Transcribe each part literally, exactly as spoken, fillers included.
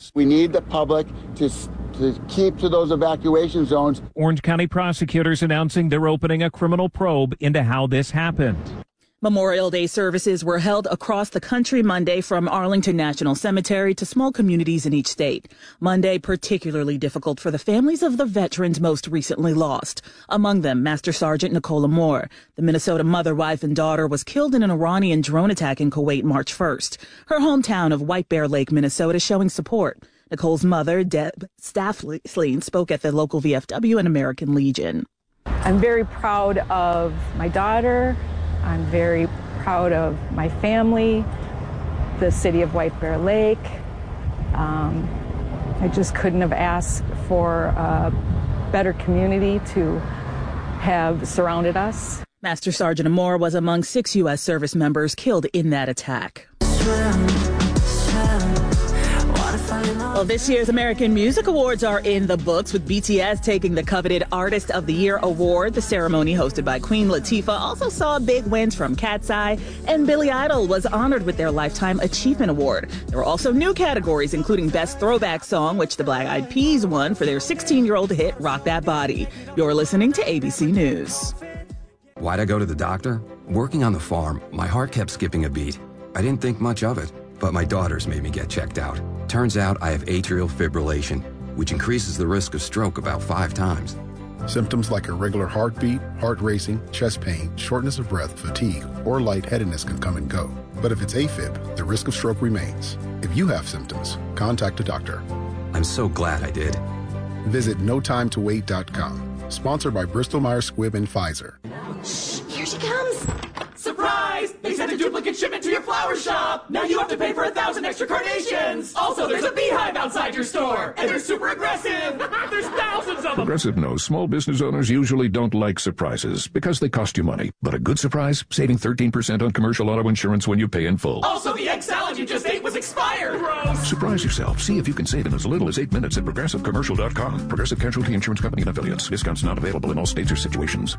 We need the public to to keep to those evacuation zones. Orange County prosecutors announcing they're opening a criminal probe into how this happened. Memorial Day services were held across the country Monday from Arlington National Cemetery to small communities in each state. Monday particularly difficult for the families of the veterans most recently lost. Among them, Master Sergeant Nicole Moore. The Minnesota mother, wife, and daughter was killed in an Iranian drone attack in Kuwait March first. Her hometown of White Bear Lake, Minnesota, showing support. Nicole's mother, Deb Stafflein, spoke at the local V F W and American Legion. I'm very proud of my daughter. I'm very proud of my family, the city of White Bear Lake. Um, I just couldn't have asked for a better community to have surrounded us. Master Sergeant Moore was among six U S service members killed in that attack. Well, this year's American Music Awards are in the books, with B T S taking the coveted Artist of the Year award. The ceremony, hosted by Queen Latifah, also saw big wins from Cat's Eye, and Billy Idol was honored with their Lifetime Achievement Award. There were also new categories, including Best Throwback Song, which the Black Eyed Peas won for their sixteen-year-old hit, Rock That Body. You're listening to A B C News. Why'd I go to the doctor? Working on the farm, my heart kept skipping a beat. I didn't think much of it, but my daughters made me get checked out. Turns out I have atrial fibrillation, which increases the risk of stroke about five times. Symptoms like irregular heartbeat, heart racing, chest pain, shortness of breath, fatigue, or lightheadedness can come and go. But if it's AFib, the risk of stroke remains. If you have symptoms, contact a doctor. I'm so glad I did. Visit no time to wait dot com. Sponsored by Bristol Myers Squibb and Pfizer. Shh, here she comes. Surprise! They sent a duplicate shipment to your flower shop. Now you have to pay for a thousand extra carnations. Also, there's a beehive outside your store, and they're super aggressive. There's thousands of them. Progressive knows small business owners usually don't like surprises because they cost you money. But a good surprise, saving thirteen percent on commercial auto insurance when you pay in full. Also, the egg salad you just ate was expired. Gross. Surprise yourself. See if you can save in as little as eight minutes at progressive commercial dot com. Progressive Casualty Insurance Company and affiliates. Discounts not available in all states or situations.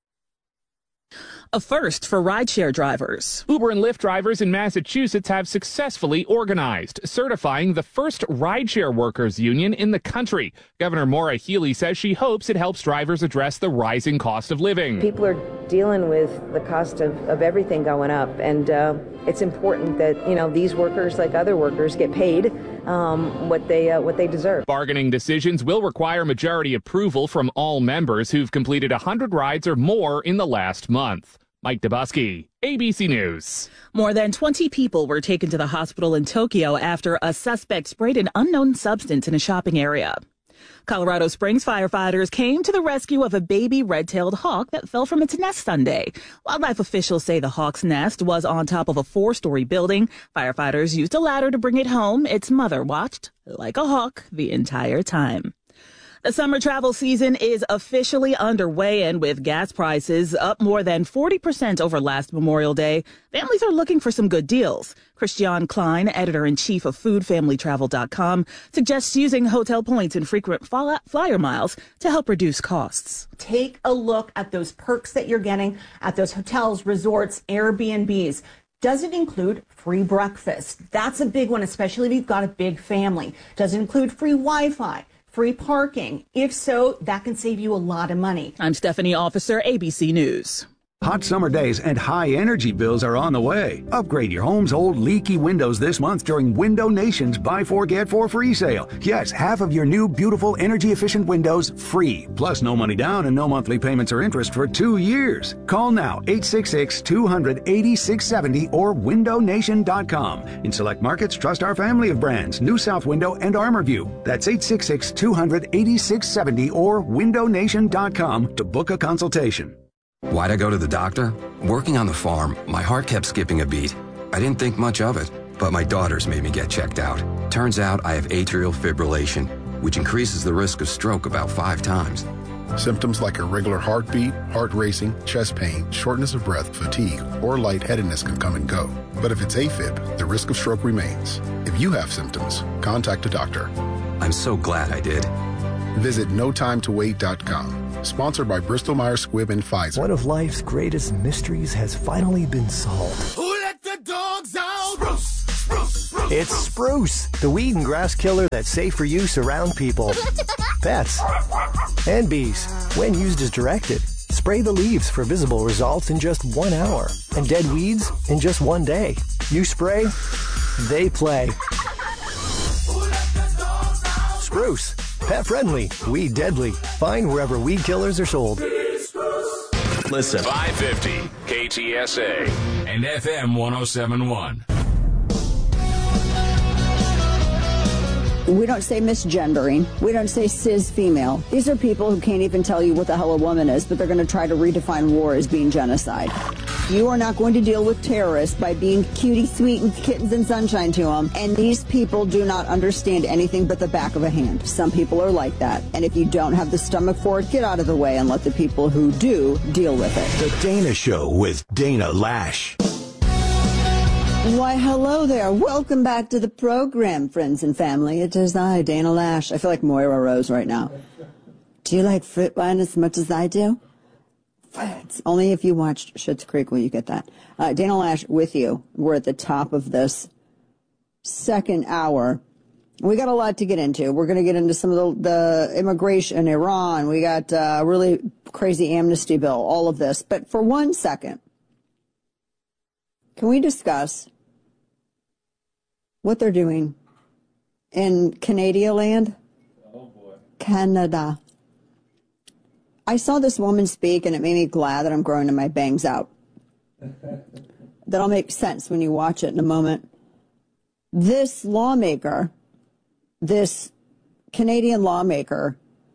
A first for rideshare drivers. Uber and Lyft drivers in Massachusetts have successfully organized, certifying the first rideshare workers union in the country. Governor Maura Healey says she hopes it helps drivers address the rising cost of living. People are dealing with the cost of, of everything going up, and uh, it's important that, you know, these workers, like other workers, get paid um, what they uh, what they deserve. Bargaining decisions will require majority approval from all members who've completed one hundred rides or more in the last month. Mike Dubosky, A B C News. More than twenty people were taken to the hospital in Tokyo after a suspect sprayed an unknown substance in a shopping area. Colorado Springs firefighters came to the rescue of a baby red-tailed hawk that fell from its nest Sunday. Wildlife officials say the hawk's nest was on top of a four-story building. Firefighters used a ladder to bring it home. Its mother watched like a hawk the entire time. The summer travel season is officially underway, and with gas prices up more than forty percent over last Memorial Day, families are looking for some good deals. Christiane Klein, editor-in-chief of food family travel dot com, suggests using hotel points and frequent flyer miles to help reduce costs. Take a look at those perks that you're getting at those hotels, resorts, Airbnbs. Does it include free breakfast? That's a big one, especially if you've got a big family. Does it include free Wi-Fi? Free parking? If so, that can save you a lot of money. I'm Stephanie Officer, A B C News. Hot summer days and high energy bills are on the way. Upgrade your home's old leaky windows this month during Window Nation's Buy Four Get Four free sale. Yes, half of your new beautiful energy efficient windows free. Plus no money down and no monthly payments or interest for two years. Call now eight six six, two hundred, eighty-six seventy or window nation dot com. In select markets, trust our family of brands, New South Window and Armorview. That's eight six six, two hundred, eighty-six seventy or window nation dot com to book a consultation. Why'd I go to the doctor? Working on the farm, my heart kept skipping a beat. I didn't think much of it, but my daughters made me get checked out. Turns out I have atrial fibrillation, which increases the risk of stroke about five times. Symptoms like irregular heartbeat, heart racing, chest pain, shortness of breath, fatigue, or lightheadedness can come and go. But if it's AFib, the risk of stroke remains. If you have symptoms, contact a doctor. I'm so glad I did. Visit no time to wait dot com. Sponsored by Bristol Myers Squibb and Pfizer. One of life's greatest mysteries has finally been solved. Who let the dogs out? Spruce, spruce, spruce. It's Spruce, the weed and grass killer that's safe for use around people, pets, and bees. When used as directed, spray the leaves for visible results in just one hour and dead weeds in just one day. You spray, they play. Spruce, pet friendly, weed deadly. Find wherever weed killers are sold. Listen. five fifty K T S A and F M one oh seven point one. We don't say misgendering. We don't say cis female. These are people who can't even tell you what the hell a woman is, but they're going to try to redefine war as being genocide. You are not going to deal with terrorists by being cutie sweet and kittens and sunshine to them. And these people do not understand anything but the back of a hand. Some people are like that. And if you don't have the stomach for it, get out of the way and let the people who do deal with it. The Dana Show with Dana Lash. Why, hello there. Welcome back to the program, friends and family. It is I, Dana Lash. I feel like Moira Rose right now. Do you like fruit wine as much as I do? It's only if you watched Schitt's Creek will you get that. Uh, Dana Lash with you. We're at the top of this second hour. We got a lot to get into. We're going to get into some of the, the immigration, Iran. We got a uh, really crazy amnesty bill, all of this. But for one second, can we discuss what they're doing in Canada land? Oh, boy. Canada. I saw this woman speak, and it made me glad that I'm growing to my bangs out. That'll make sense when you watch it in a moment. This lawmaker, this Canadian lawmaker,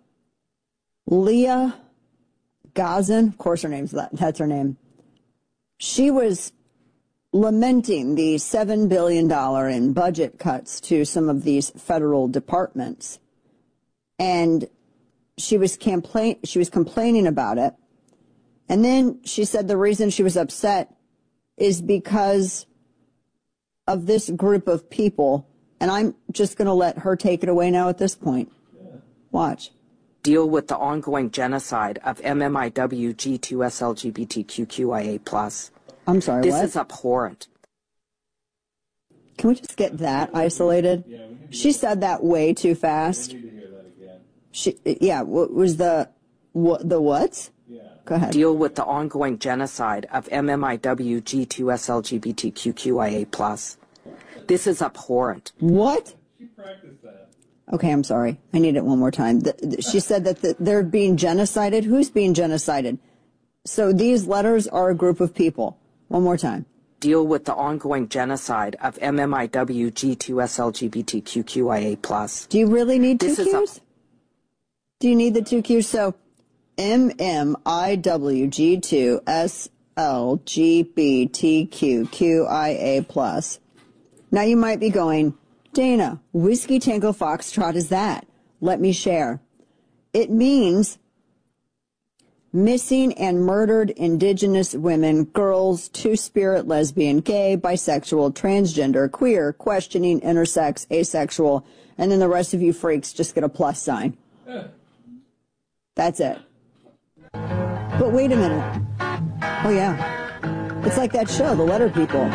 Leah Gazan, of course her name's that, that's her name, she was lamenting the seven billion dollars in budget cuts to some of these federal departments. And she was complain she was complaining about it. And then she said the reason she was upset is because of this group of people. And I'm just going to let her take it away now at this point. Yeah. Watch. Deal with the ongoing genocide of M M I W G two S L G B T Q Q I A plus. I'm sorry, this what? This is abhorrent. Can we just get that isolated? Yeah, she said that way too fast. We need to hear that again. She, yeah, what was the, what, the what? Yeah. Go ahead. Deal with the ongoing genocide of M M I W G two S L G B T Q Q I A plus. This is abhorrent. What? She practiced that. Okay, I'm sorry. I need it one more time. The, the, she said that the, they're being genocided. Who's being genocided? So these letters are a group of people. One more time. Deal with the ongoing genocide of M M I W G two S L G B T Q Q I A plus. Do you really need two this Qs? Is a- Do you need the two Qs? So M M I W G two S L G B T Q Q I A plus. Now you might be going, Dana, Whiskey Tango Foxtrot is that? Let me share. It means missing and murdered Indigenous women, girls, two-spirit, lesbian, gay, bisexual, transgender, queer, questioning, intersex, asexual, and then the rest of you freaks just get a plus sign. That's it. But wait a minute. Oh, yeah. It's like that show, The Letter People.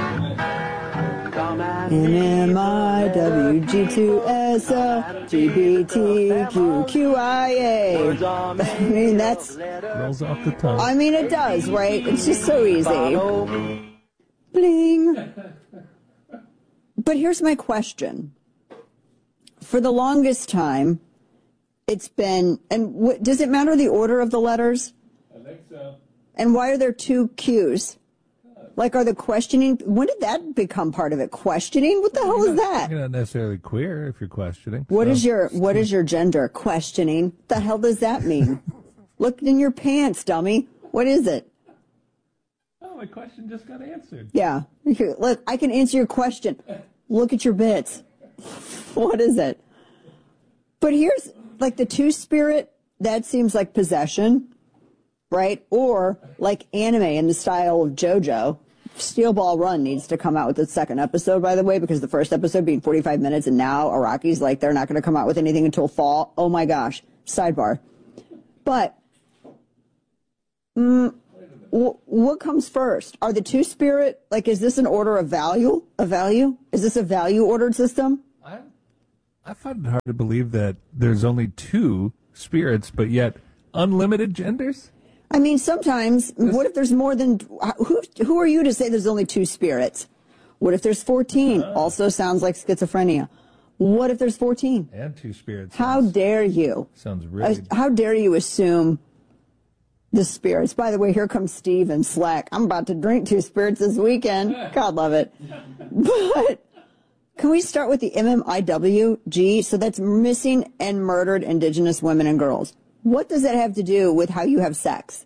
M M I W G two S L G B T Q Q I A. I mean, that's... Rolls off the tongue. I mean, it does, right? It's just so easy. Bling. But here's my question. For the longest time, it's been... And what, does it matter the order of the letters? I think so. And why are there two Qs? Like, are the questioning... When did that become part of it? Questioning? What the hell is that? You're not necessarily queer if you're questioning. What so. is your What is your gender? Questioning. What the hell does that mean? Look in your pants, dummy. What is it? Oh, my question just got answered. Yeah. Here, look, I can answer your question. Look at your bits. What is it? But here's, like, the two-spirit, that seems like possession, right? Or, like, anime in the style of JoJo. Steel Ball Run needs to come out with its second episode, by the way, because the first episode being forty-five minutes, and now Araki's like, they're not going to come out with anything until fall. Oh, my gosh. Sidebar. But, mm, wh- what comes first? Are the two spirit, like, is this an order of value? A value? Is this a value ordered system? I, I find it hard to believe that there's only two spirits, but yet unlimited genders? I mean, sometimes, what if there's more than, who, who are you to say there's only two spirits? What if there's fourteen? Uh, also sounds like schizophrenia. What if there's fourteen? And two spirits. How sounds, dare you? Sounds really... Uh, how dare you assume the spirits? By the way, here comes Steve in Slack. I'm about to drink two spirits this weekend. God love it. But can we start with the M M I W G? So that's missing and murdered Indigenous women and girls. What does that have to do with how you have sex?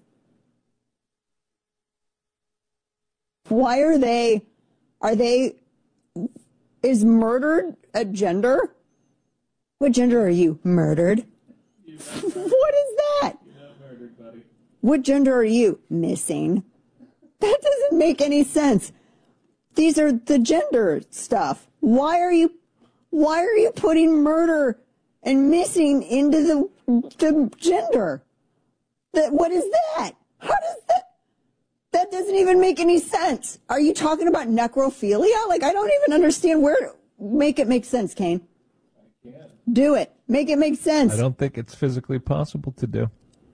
Why are they, are they, is murdered a gender? What gender are you? Murdered? What is that? You're not murdered, buddy. What gender are you? Missing. That doesn't make any sense. These are the gender stuff. Why are you, why are you putting murder and missing into the, the gender? That, what is that? How does that? That doesn't even make any sense. Are you talking about necrophilia? Like, I don't even understand where to make it make sense, Kane. I can't. Do it. Make it make sense. I don't think it's physically possible to do.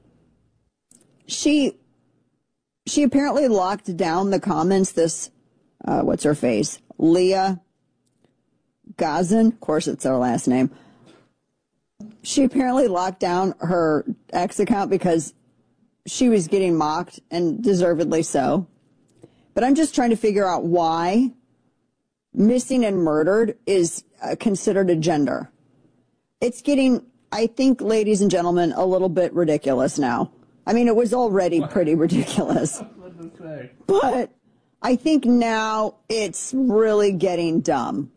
She, she apparently locked down the comments, this, uh, what's her face? Leah Gazan. Of course, it's her last name. She apparently locked down her ex account because she was getting mocked, and deservedly so. But I'm just trying to figure out why missing and murdered is uh, considered a gender. It's getting, I think, ladies and gentlemen, a little bit ridiculous now. I mean, it was already pretty ridiculous. But I think now it's really getting dumb.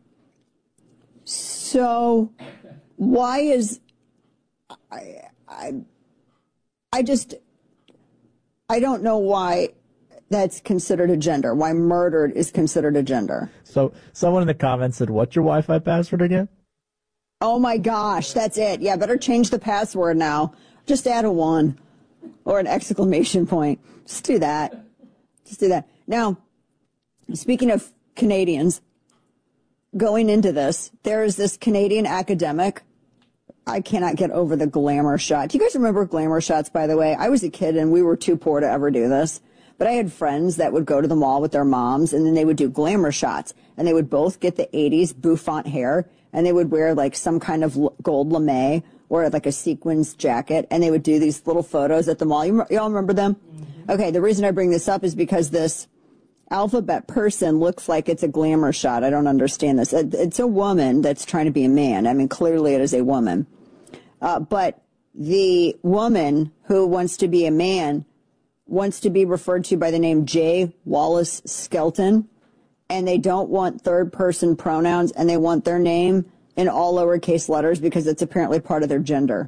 So why is, I, I, I just... I don't know why that's considered a gender, why murdered is considered a gender. So someone in the comments said, what's your Wi-Fi password again? Oh, my gosh, that's it. Yeah, better change the password now. Just add a one or an exclamation point. Just do that. Just do that. Now, speaking of Canadians, going into this, there is this Canadian academic. I cannot get over the glamour shot. Do you guys remember glamour shots, by the way? I was a kid and we were too poor to ever do this. But I had friends that would go to the mall with their moms and then they would do glamour shots. And they would both get the eighties bouffant hair and they would wear like some kind of gold lame or like a sequins jacket. And they would do these little photos at the mall. You, you all remember them? Mm-hmm. Okay, the reason I bring this up is because this alphabet person looks like it's a glamour shot. I don't understand this. It's a woman that's trying to be a man. I mean, clearly it is a woman. Uh, but the woman who wants to be a man wants to be referred to by the name J. Wallace Skelton, and they don't want third-person pronouns, and they want their name in all lowercase letters because it's apparently part of their gender.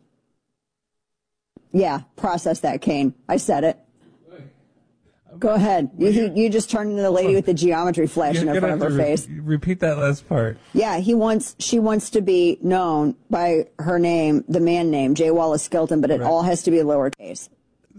Yeah, process that, Kane. I said it. Go ahead. You, you just turned into the lady with the geometry flash in front of her face. Repeat that last part. Yeah, he wants, she wants to be known by her name, the man name, J. Wallace Skelton, but it right. all has to be lowercase.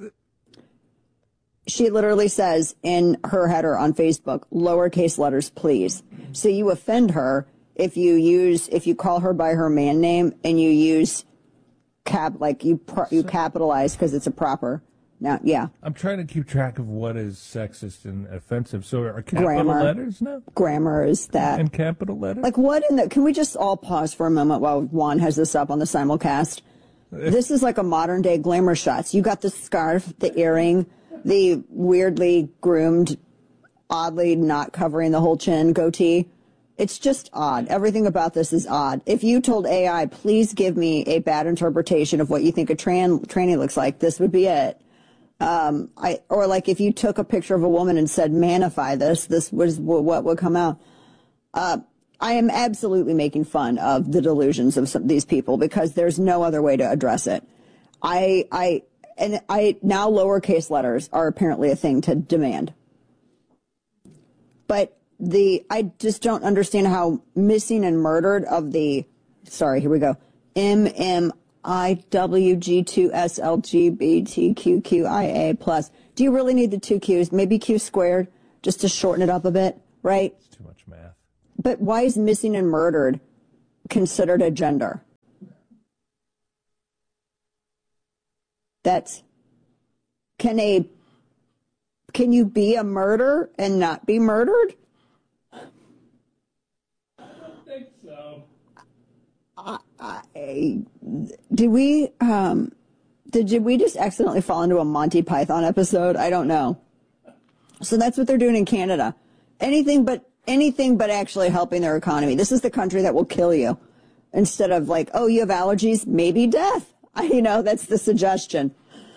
She literally says in her header on Facebook, lowercase letters, please. So you offend her if you use, if you call her by her man name and you use cap, like you, you capitalize because it's a proper. Now, yeah. I'm trying to keep track of what is sexist and offensive. So are capital grammar. letters now? Grammar is that. And capital letters? Like what in the, can we just all pause for a moment while Juan has this up on the simulcast? This is like a modern day glamour shots. You got the scarf, the earring, the weirdly groomed, oddly not covering the whole chin goatee. It's just odd. Everything about this is odd. If you told A I, please give me a bad interpretation of what you think a tran, tranny looks like, this would be it. Um, I, or like if you took a picture of a woman and said, manify this, this was what would come out. Uh, I am absolutely making fun of the delusions of some of these people because there's no other way to address it. I, I, and I, now lowercase letters are apparently a thing to demand. But the, I just don't understand how missing and murdered of the, sorry, here we go, M M I W G two S L G B T Q Q I A plus. Do you really need the two Q's? Maybe Q squared, just to shorten it up a bit, right? It's too much math. But why is missing and murdered considered a gender? That's, can a, can you be a murder and not be murdered? I don't think so. I, I, did we, um, did, did we just accidentally fall into a Monty Python episode? I don't know. So that's what they're doing in Canada. Anything but, anything but actually helping their economy. This is the country that will kill you. Instead of like, oh, you have allergies, maybe death. I, you know, that's the suggestion.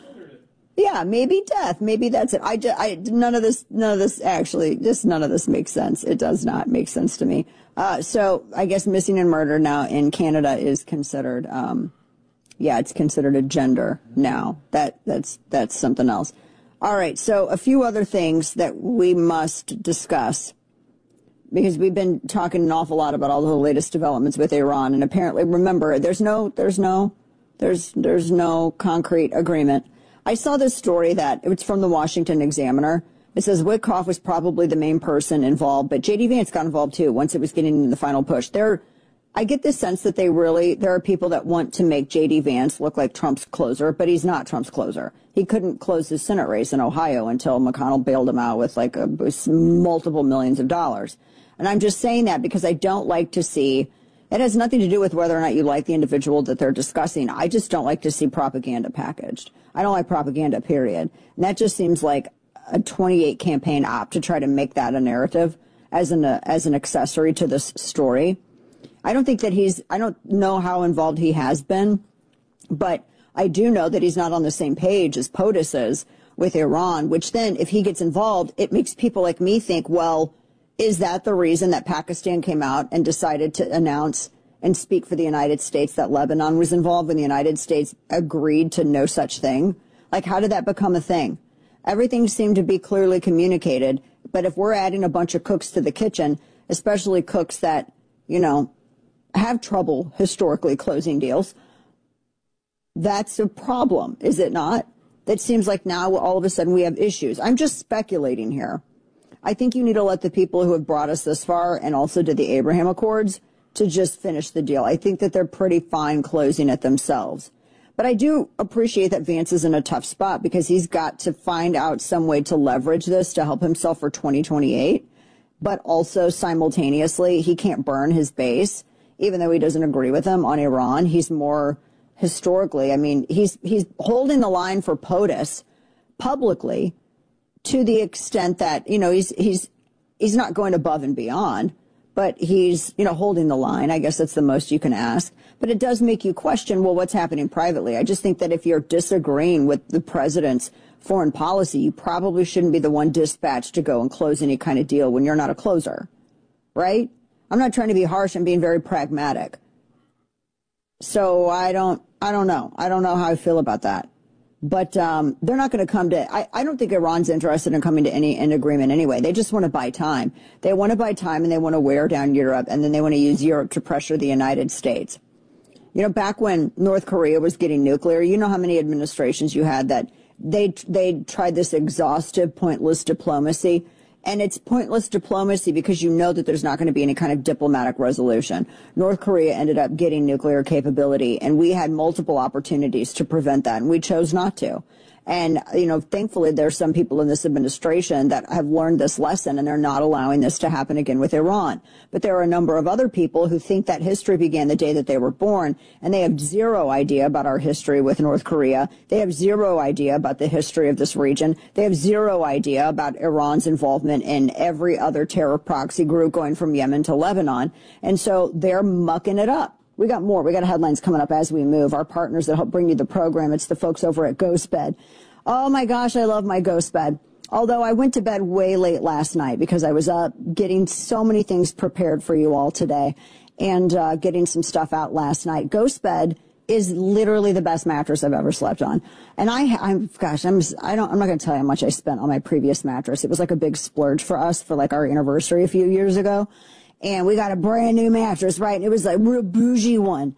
Yeah, maybe death. Maybe that's it. I, just, I none of this, none of this actually, just none of this makes sense. It does not make sense to me. Uh, so I guess missing and murder now in Canada is considered, um, yeah, it's considered a gender now. That that's that's something else. All right. So a few other things that we must discuss, because we've been talking an awful lot about all the latest developments with Iran, and apparently, remember, there's no, there's no, there's there's no concrete agreement. I saw this story that it's from the Washington Examiner. It says Witkoff was probably the main person involved, but J D Vance got involved too once it was getting into the final push. There, I get the sense that they really, there are people that want to make J D Vance look like Trump's closer, but he's not Trump's closer. He couldn't close his Senate race in Ohio until McConnell bailed him out with like a, with multiple millions of dollars. And I'm just saying that because I don't like to see, it has nothing to do with whether or not you like the individual that they're discussing. I just don't like to see propaganda packaged. I don't like propaganda, period. And that just seems like a twenty-eight campaign op to try to make that a narrative as an, uh, as an accessory to this story. I don't think that he's, I don't know how involved he has been, but I do know that he's not on the same page as POTUS is with Iran, which then if he gets involved, it makes people like me think, well, is that the reason that Pakistan came out and decided to announce and speak for the United States that Lebanon was involved when the United States agreed to no such thing? Like, how did that become a thing? Everything seemed to be clearly communicated, but if we're adding a bunch of cooks to the kitchen, especially cooks that, you know, have trouble historically closing deals, that's a problem, is it not? That seems like now all of a sudden we have issues. I'm just speculating here. I think you need to let the people who have brought us this far and also did the Abraham Accords to just finish the deal. I think that they're pretty fine closing it themselves. But I do appreciate that Vance is in a tough spot because he's got to find out some way to leverage this to help himself for twenty twenty-eight. But also simultaneously, he can't burn his base, even though he doesn't agree with them on Iran. He's more historically, I mean, he's he's holding the line for POTUS publicly to the extent that, you know, he's he's he's not going above and beyond, but he's, you know, holding the line. I guess that's the most you can ask. But it does make you question, well, what's happening privately? I just think that if you're disagreeing with the president's foreign policy, you probably shouldn't be the one dispatched to go and close any kind of deal when you're not a closer, right? I'm not trying to be harsh. I'm being very pragmatic. So I don't, I don't know. I don't know how I feel about that. But um, they're not going to come to, I, I don't think Iran's interested in coming to any end agreement anyway. They just want to buy time. They want to buy time and they want to wear down Europe, and then they want to use Europe to pressure the United States. You know, back when North Korea was getting nuclear, you know how many administrations you had that they, they tried this exhaustive, pointless diplomacy. And it's pointless diplomacy because you know that there's not going to be any kind of diplomatic resolution. North Korea ended up getting nuclear capability, and we had multiple opportunities to prevent that, and we chose not to. And, you know, thankfully there's some people in this administration that have learned this lesson, and they're not allowing this to happen again with Iran. But there are a number of other people who think that history began the day that they were born, and they have zero idea about our history with North Korea. They have zero idea about the history of this region. They have zero idea about Iran's involvement in every other terror proxy group going from Yemen to Lebanon. And so they're mucking it up. We got more. We got headlines coming up as we move. Our partners that help bring you the program, it's the folks over at GhostBed. Oh, my gosh, I love my GhostBed. Although I went to bed way late last night because I was up getting so many things prepared for you all today and uh, getting some stuff out last night. GhostBed is literally the best mattress I've ever slept on. And I, I'm, gosh, I'm, I don't, I'm not going to tell you how much I spent on my previous mattress. It was like a big splurge for us for like our anniversary a few years ago. And we got a brand new mattress, right? And it was like a real bougie one.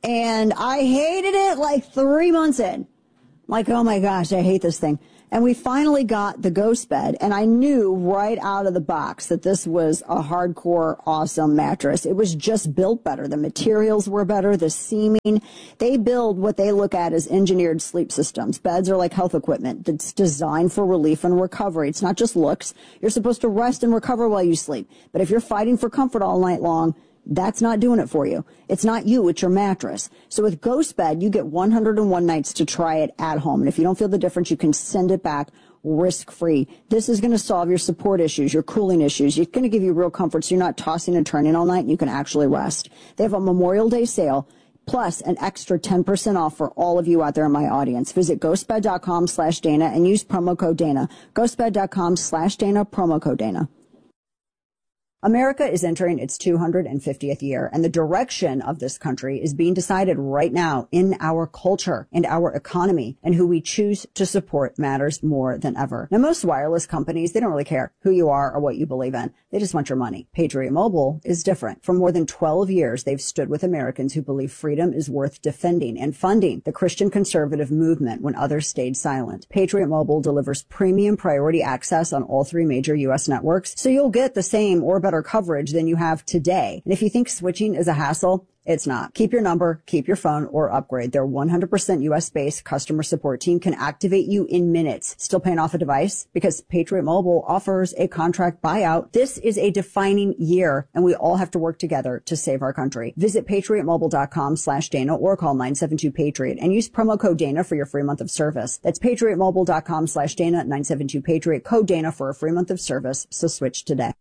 And I hated it like three months in. Like, oh my gosh, I hate this thing. And we finally got the Ghost Bed, and I knew right out of the box that this was a hardcore, awesome mattress. It was just built better. The materials were better, the seaming. They build what they look at as engineered sleep systems. Beds are like health equipment that's designed for relief and recovery. It's not just looks. You're supposed to rest and recover while you sleep. But if you're fighting for comfort all night long, that's not doing it for you. It's not you, it's your mattress. So with Ghost Bed, you get one hundred one nights to try it at home. And if you don't feel the difference, you can send it back risk-free. This is going to solve your support issues, your cooling issues. It's going to give you real comfort so you're not tossing and turning all night and you can actually rest. They have a Memorial Day sale, plus an extra ten percent off for all of you out there in my audience. Visit ghostbed.com slash Dana and use promo code Dana. ghostbed.com slash Dana, promo code Dana. America is entering its two hundred fiftieth year, and the direction of this country is being decided right now in our culture and our economy, and who we choose to support matters more than ever. Now, most wireless companies, they don't really care who you are or what you believe in. They just want your money. Patriot Mobile is different. For more than twelve years, they've stood with Americans who believe freedom is worth defending and funding the Christian conservative movement when others stayed silent. Patriot Mobile delivers premium priority access on all three major U S networks, so you'll get the same or better coverage than you have today. And if you think switching is a hassle, it's not. Keep your number, keep your phone, or upgrade. Their one hundred percent U S-based customer support team can activate you in minutes. Still paying off a device? Because Patriot Mobile offers a contract buyout. This is a defining year, and we all have to work together to save our country. Visit patriotmobile.com slash Dana or call nine seven two Patriot and use promo code Dana for your free month of service. That's patriotmobile.com slash Dana, nine seven two Patriot, code Dana for a free month of service. So switch today.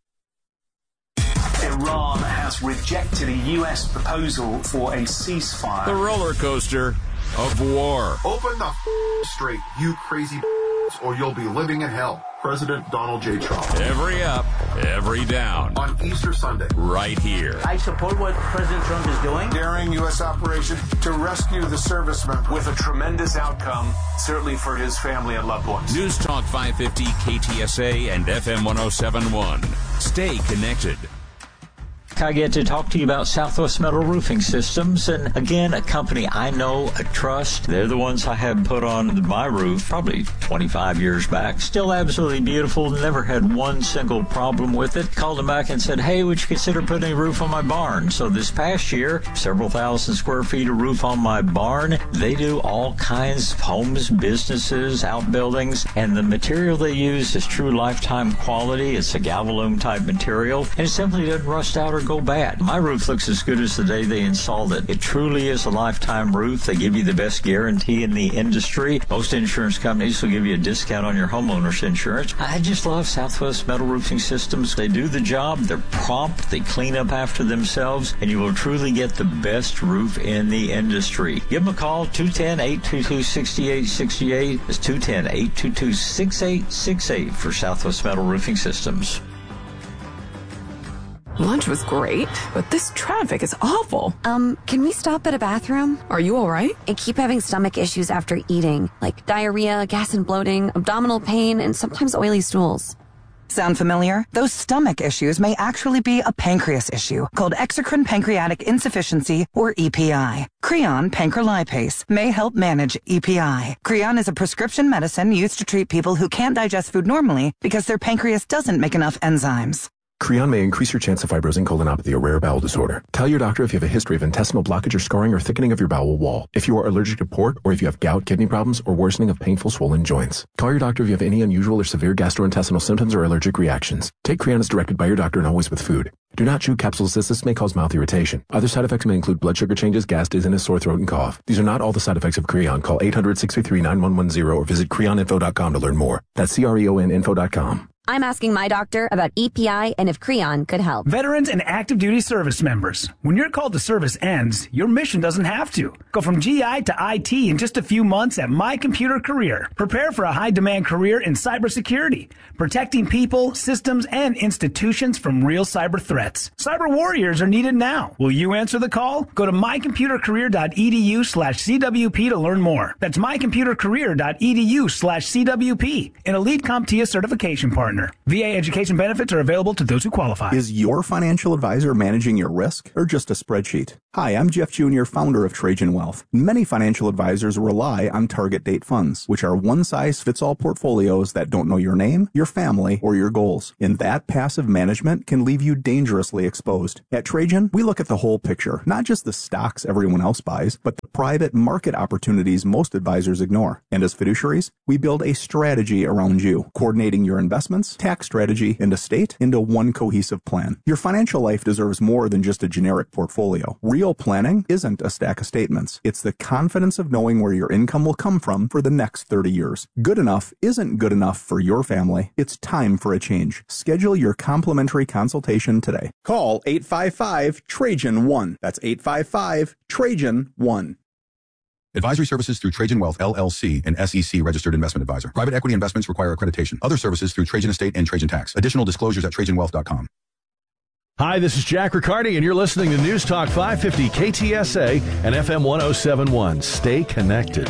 Iran has rejected a U S proposal for a ceasefire. The roller coaster of war. Open the f- straight, you crazy or you'll be living in hell. President Donald J. Trump. Every up, every down. On Easter Sunday. Right here. I support what President Trump is doing. Daring U S operation to rescue the service member. With a tremendous outcome, certainly for his family and loved ones. News Talk five fifty, K T S A, and F M ten seventy-one. Stay connected. I get to talk to you about Southwest Metal Roofing Systems, and again, a company I know, I trust. They're the ones I had put on my roof probably twenty-five years back. Still absolutely beautiful, never had one single problem with it. Called them back and said, hey, would you consider putting a roof on my barn? So this past year, several thousand square feet of roof on my barn. They do all kinds of homes, businesses, outbuildings, and the material they use is true lifetime quality. It's a Galvalume type material, and it simply doesn't rust out or go bad. My roof looks as good as the day they installed it. It truly is a lifetime roof. They give you the best guarantee in the industry. Most insurance companies will give you a discount on your homeowner's insurance. I just love Southwest Metal Roofing Systems. They do the job. They're prompt. They clean up after themselves, and you will truly get the best roof in the industry. Give them a call, two one zero, eight two two, six eight six eight. It's two one zero, eight two two, six eight six eight for Southwest Metal Roofing Systems. Lunch was great, but this traffic is awful. Um, can we stop at a bathroom? Are you all right? I keep having stomach issues after eating, like diarrhea, gas and bloating, abdominal pain, and sometimes oily stools. Sound familiar? Those stomach issues may actually be a pancreas issue called exocrine pancreatic insufficiency, or E P I. Creon pancrelipase may help manage E P I. Creon is a prescription medicine used to treat people who can't digest food normally because their pancreas doesn't make enough enzymes. Creon may increase your chance of fibrosing colonopathy, a rare bowel disorder. Tell your doctor if you have a history of intestinal blockage or scarring or thickening of your bowel wall, if you are allergic to pork, or if you have gout, kidney problems, or worsening of painful swollen joints. Call your doctor if you have any unusual or severe gastrointestinal symptoms or allergic reactions. Take Creon as directed by your doctor and always with food. Do not chew capsules as this may cause mouth irritation. Other side effects may include blood sugar changes, gas, dizziness, sore throat, and cough. These are not all the side effects of Creon. Call eight hundred, six three three, nine one one zero or visit creon info dot com to learn more. That's C R E O N info dot com. I'm asking my doctor about E P I and if Creon could help. Veterans and active duty service members, when your call to service ends, your mission doesn't have to. Go from G I to I T in just a few months at My Computer Career. Prepare for a high-demand career in cybersecurity, protecting people, systems, and institutions from real cyber threats. Cyber warriors are needed now. Will you answer the call? Go to mycomputercareer.edu slash CWP to learn more. That's mycomputercareer.edu slash CWP, an Elite CompTIA certification partner. partner. V A education benefits are available to those who qualify. Is your financial advisor managing your risk or just a spreadsheet? Hi, I'm Jeff Junior, founder of Trajan Wealth. Many financial advisors rely on target date funds, which are one-size-fits-all portfolios that don't know your name, your family, or your goals. And that passive management can leave you dangerously exposed. At Trajan, we look at the whole picture, not just the stocks everyone else buys, but the private market opportunities most advisors ignore. And as fiduciaries, we build a strategy around you, coordinating your investments, tax strategy, and estate into one cohesive plan. Your financial life deserves more than just a generic portfolio. Real planning isn't a stack of statements. It's the confidence of knowing where your income will come from for the next thirty years. Good enough isn't good enough for your family. It's time for a change. Schedule your complimentary consultation today. Call eight five five, Trajan one. That's eight five five, Trajan one. Advisory services through Trajan Wealth, L L C, an S E C registered investment advisor. Private equity investments require accreditation. Other services through Trajan Estate and Trajan Tax. Additional disclosures at trajan wealth dot com. Hi, this is Jack Riccardi, and you're listening to News Talk five fifty K T S A and F M one oh seven point one. Stay connected.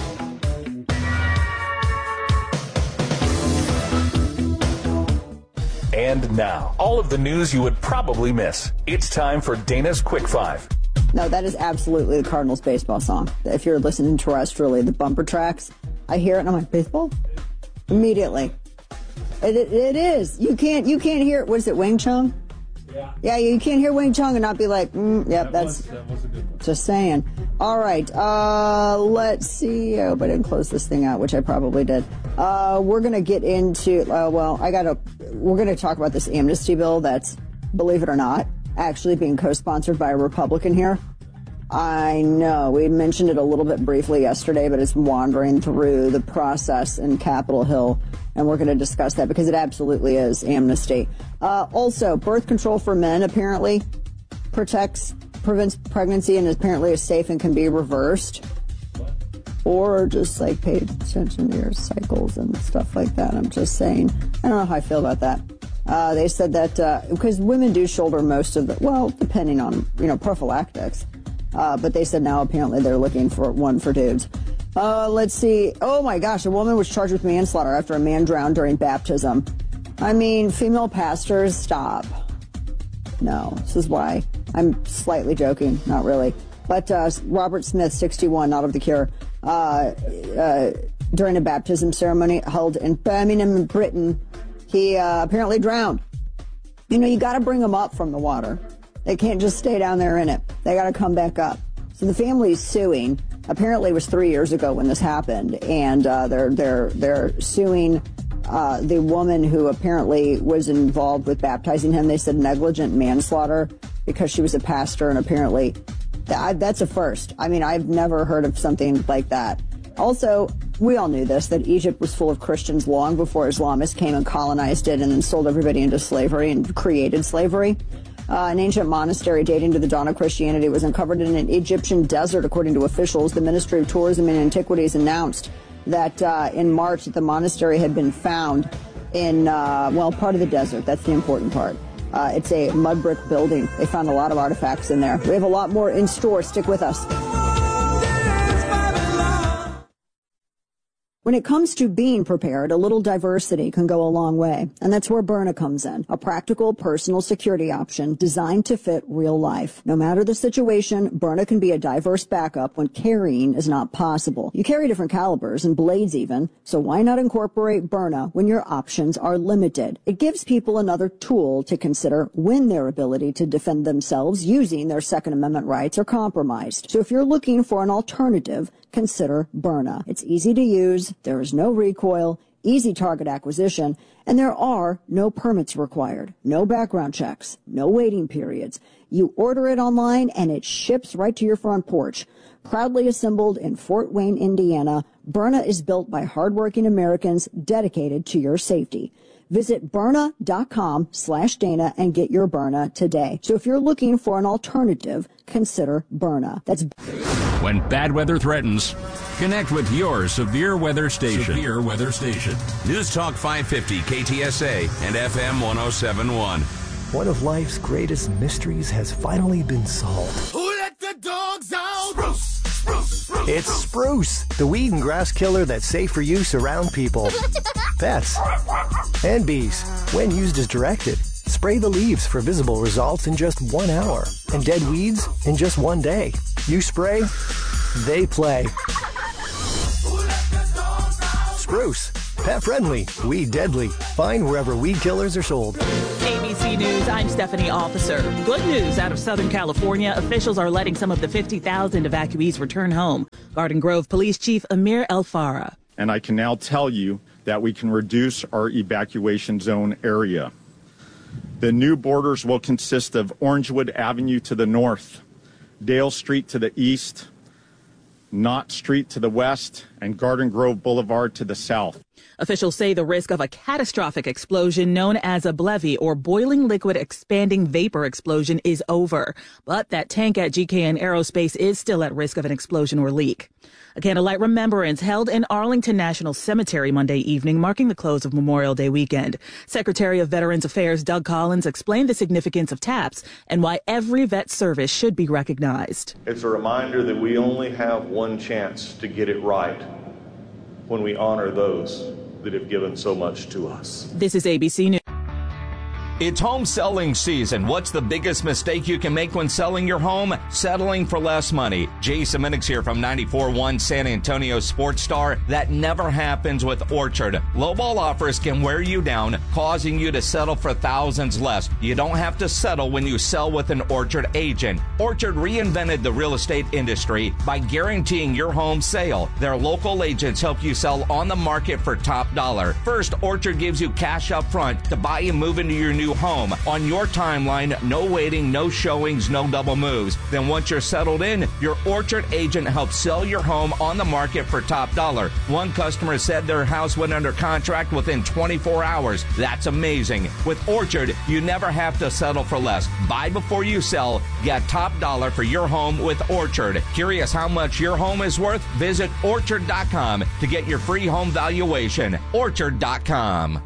And now, all of the news you would probably miss. It's time for Dana's Quick Five. No, that is absolutely the Cardinals baseball song. If you're listening terrestrially, the bumper tracks, I hear it and I'm like, baseball? Immediately. It, it, it is. You can't you can't hear it. What is it, Wing Chun? Yeah. Yeah, you can't hear Wing Chun and not be like, mm, yep, that that's was, that was a good one. Just saying. All right, uh, let's see. I hope I didn't close this thing out, which I probably did. Uh, we're going to get into, uh, well, I got to, we're going to talk about this amnesty bill that's, believe it or not, actually being co-sponsored by a Republican here. I know. We mentioned it a little bit briefly yesterday, but it's wandering through the process in Capitol Hill, and we're going to discuss that because it absolutely is amnesty. Uh, also, birth control for men apparently protects, prevents pregnancy and apparently is safe and can be reversed. Or just, like, pay attention to your cycles and stuff like that. I'm just saying. I don't know how I feel about that. Uh, they said that uh, because women do shoulder most of the, well, depending on, you know, prophylactics. Uh, but they said now apparently they're looking for one for dudes. Uh, let's see. Oh, my gosh. A woman was charged with manslaughter after a man drowned during baptism. I mean, female pastors, stop. No, this is why. I'm slightly joking. Not really. But uh, Robert Smith, sixty-one, not of the cure, uh, uh, during a baptism ceremony held in Birmingham, Britain, he uh, apparently drowned. You know, you got to bring them up from the water. They can't just stay down there in it. They got to come back up. So the family is suing. Apparently, it was three years ago when this happened, and uh, they're they're they're suing uh, the woman who apparently was involved with baptizing him. They said negligent manslaughter because she was a pastor, and apparently that, that's a first. I mean, I've never heard of something like that. Also, we all knew this, that Egypt was full of Christians long before Islamists came and colonized it and then sold everybody into slavery and created slavery. Uh, an ancient monastery dating to the dawn of Christianity was uncovered in an Egyptian desert, according to officials. The Ministry of Tourism and Antiquities announced that uh, in March that the monastery had been found in, uh, well, part of the desert. That's the important part. Uh, it's a mud brick building. They found a lot of artifacts in there. We have a lot more in store. Stick with us. When it comes to being prepared, a little diversity can go a long way. And that's where Byrna comes in, a practical personal security option designed to fit real life. No matter the situation, Byrna can be a diverse backup when carrying is not possible. You carry different calibers and blades even, so why not incorporate Byrna when your options are limited? It gives people another tool to consider when their ability to defend themselves using their Second Amendment rights are compromised. So if you're looking for an alternative, consider Byrna. It's easy to use, there is no recoil, easy target acquisition, and there are no permits required, no background checks, no waiting periods. You order it online and it ships right to your front porch. Proudly assembled in Fort Wayne, Indiana, Byrna is built by hardworking Americans dedicated to your safety. Visit Byrna.com slash Dana and get your Byrna today. So if you're looking for an alternative, consider Byrna. That's when bad weather threatens, connect with your severe weather station. Severe weather station. News Talk five fifty K T S A and F M one oh seven point one. One of life's greatest mysteries has finally been solved. Who let the dogs out? Spruce, spruce, spruce. It's Spruce, the weed and grass killer that's safe for use around people. pets, and bees. When used as directed, spray the leaves for visible results in just one hour and dead weeds in just one day. You spray, they play. Spruce, pet friendly, weed deadly. Find wherever weed killers are sold. A B C News, I'm Stephanie Officer. Good news out of Southern California. Officials are letting some of the fifty thousand evacuees return home. Garden Grove Police Chief Amir El Farah. And I can now tell you that we can reduce our evacuation zone area. The new borders will consist of Orangewood Avenue to the north, Dale Street to the east, Knott Street to the west, and Garden Grove Boulevard to the south. Officials say the risk of a catastrophic explosion known as a BLEVE or boiling liquid expanding vapor explosion is over. But that tank at G K N Aerospace is still at risk of an explosion or leak. A candlelight remembrance held in Arlington National Cemetery Monday evening, marking the close of Memorial Day weekend. Secretary of Veterans Affairs Doug Collins explained the significance of TAPS and why every vet service should be recognized. It's a reminder that we only have one chance to get it right when we honor those that have given so much to us. This is A B C News. It's home selling season. What's the biggest mistake you can make when selling your home? Settling for less money. Jason Minix here from ninety-four point one San Antonio Sports Star. That never happens with Orchard. Lowball offers can wear you down, causing you to settle for thousands less. You don't have to settle when you sell with an Orchard agent. Orchard reinvented the real estate industry by guaranteeing your home sale. Their local agents help you sell on the market for top dollar. First, Orchard gives you cash up front to buy and move into your new home on your timeline. No waiting, no showings, no double moves. Then once you're settled in, your Orchard agent helps sell your home on the market for top dollar. One customer said their house went under contract within twenty-four hours. That's amazing. With Orchard, you never have to settle for less. Buy before you sell. Get top dollar for your home with Orchard. Curious how much your home is worth? Visit orchard dot com to get your free home valuation. orchard dot com.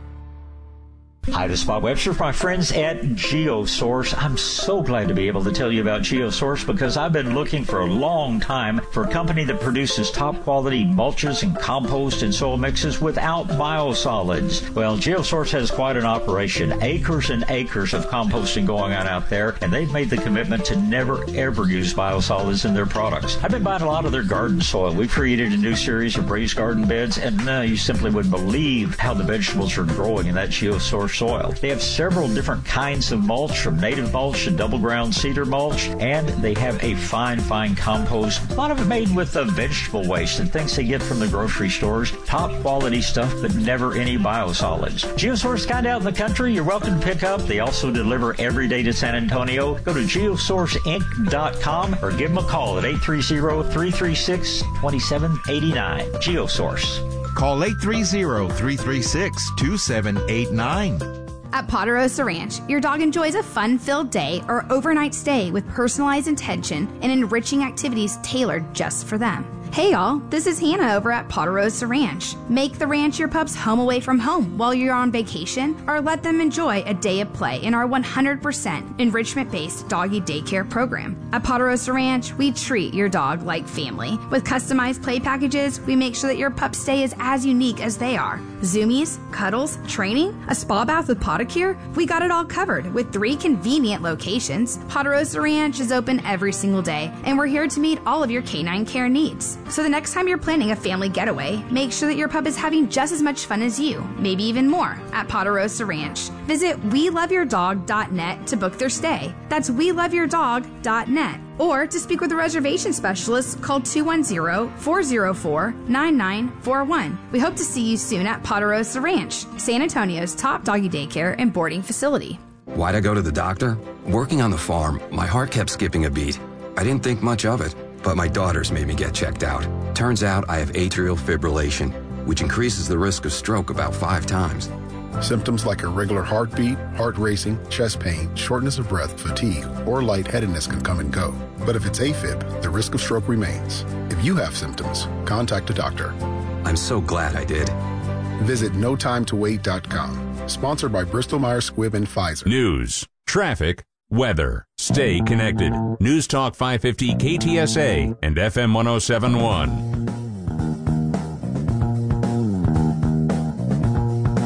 Hi, this is Bob Webster, my friends at GeoSource. I'm so glad to be able to tell you about GeoSource because I've been looking for a long time for a company that produces top quality mulches and compost and soil mixes without biosolids. Well, GeoSource has quite an operation. Acres and acres of composting going on out there, and they've made the commitment to never ever use biosolids in their products. I've been buying a lot of their garden soil. We've created a new series of raised garden beds, and uh, you simply wouldn't believe how the vegetables are growing in that GeoSource soil. They have several different kinds of mulch, from native mulch to double ground cedar mulch, and they have a fine, fine compost. A lot of it made with uh, vegetable waste and things they get from the grocery stores. Top quality stuff, but never any biosolids. GeoSource kind out in the country, you're welcome to pick up. They also deliver every day to San Antonio. Go to geosource inc dot com or give them a call at eight three zero, three three six, two seven eight nine. GeoSource. Call eight three zero, three three six, two seven eight nine. At Ponderosa Ranch, your dog enjoys a fun-filled day or overnight stay with personalized attention and enriching activities tailored just for them. Hey y'all, this is Hannah over at Ponderosa Ranch. Make the ranch your pup's home away from home while you're on vacation, or let them enjoy a day of play in our one hundred percent enrichment-based doggy daycare program. At Ponderosa Ranch, we treat your dog like family. With customized play packages, we make sure that your pup's stay is as unique as they are. Zoomies, cuddles, training, a spa bath with Podicure, we got it all covered with three convenient locations. Ponderosa Ranch is open every single day, and we're here to meet all of your canine care needs. So the next time you're planning a family getaway, make sure that your pup is having just as much fun as you, maybe even more, at Ponderosa Ranch. Visit we love your dog dot net to book their stay. That's we love your dog dot net. Or to speak with a reservation specialist, call two one zero, four zero four, nine nine four one. We hope to see you soon at Ponderosa Ranch, San Antonio's top doggy daycare and boarding facility. Why'd I go to the doctor? Working on the farm, my heart kept skipping a beat. I didn't think much of it, but my daughters made me get checked out. Turns out I have atrial fibrillation, which increases the risk of stroke about five times. Symptoms like irregular heartbeat, heart racing, chest pain, shortness of breath, fatigue, or lightheadedness can come and go. But if it's AFib, the risk of stroke remains. If you have symptoms, contact a doctor. I'm so glad I did. Visit no time to wait dot com. Sponsored by Bristol Myers Squibb and Pfizer. News, traffic, weather. Stay connected. News Talk five fifty K T S A and F M one oh seven point one.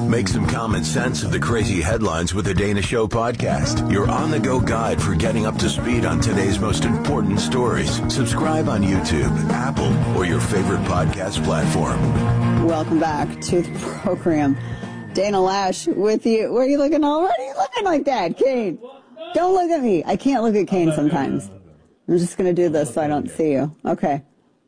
Make some common sense of the crazy headlines with the Dana Show podcast. Your on-the-go guide for getting up to speed on today's most important stories. Subscribe on YouTube, Apple, or your favorite podcast platform. Welcome back to the program. Dana Lash with you. Where are you looking already? You looking like that, Kane? Don't look at me. I can't look at Kane sometimes. I'm just going to do this so I don't see you. Okay.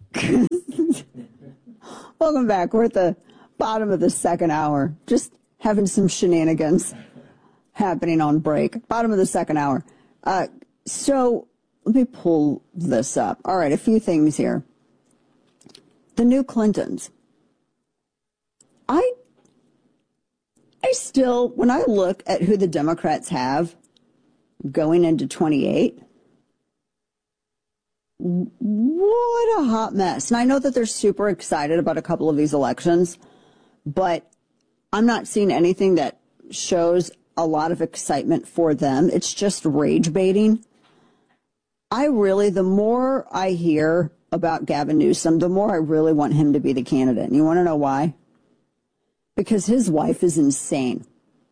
Welcome back. We're at the bottom of the second hour. Just having some shenanigans happening on break. Bottom of the second hour. Uh, so let me pull this up. All right, a few things here. The new Clintons. I, I still, when I look at who the Democrats have going into twenty-eight, what a hot mess. And I know that they're super excited about a couple of these elections, but I'm not seeing anything that shows a lot of excitement for them. It's just rage baiting. I really, the more I hear about Gavin Newsom, the more I really want him to be the candidate. And you want to know why? Because his wife is insane.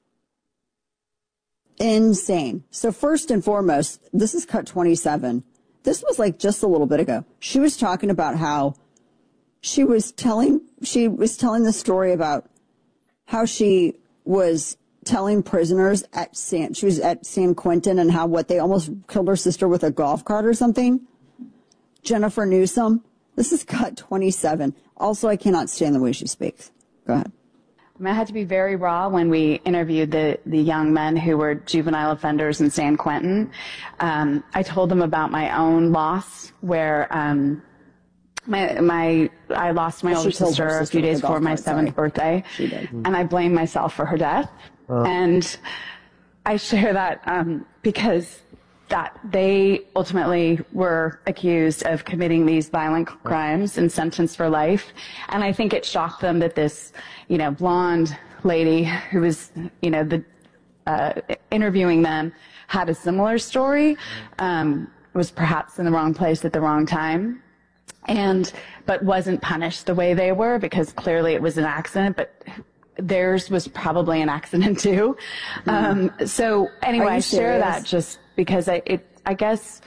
Insane. So first and foremost, this is cut twenty-seven. This was like just a little bit ago. She was talking about how she was telling, she was telling the story about how she was telling prisoners at San, she was at San Quentin and how what they almost killed her sister with a golf cart or something. Jennifer Newsom. This is cut twenty-seven. Also, I cannot stand the way she speaks. Go ahead. I mean, I had to be very raw when we interviewed the, the young men who were juvenile offenders in San Quentin. Um, I told them about my own loss where, um, my, my, I lost my Well, older she killed her sister a sister few with a days golf before my cart, sorry. seventh birthday. She did. And I blame myself for her death. Oh. And I share that, um, because that they ultimately were accused of committing these violent crimes and sentenced for life. And I think it shocked them that this, you know, blonde lady who was, you know, the uh, interviewing them had a similar story, um, was perhaps in the wrong place at the wrong time, and but wasn't punished the way they were because clearly it was an accident, but theirs was probably an accident too. Mm. Um, so anyway, I share that just because I, it, I guess,